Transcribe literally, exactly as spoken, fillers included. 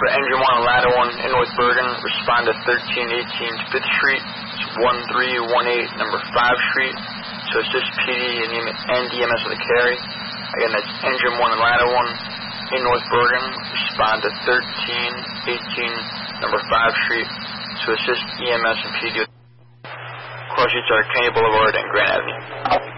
for engine one on ladder one in North Bergen, respond to thirteen eighteen fifth Street. It's one three one eight number five Street. So assist P D and E M S with a carry. Again, that's engine one on ladder one in North Bergen, respond to thirteen eighteen number five Street. So assist E M S and P D. Cross streets are Kennedy Boulevard and Grand Avenue.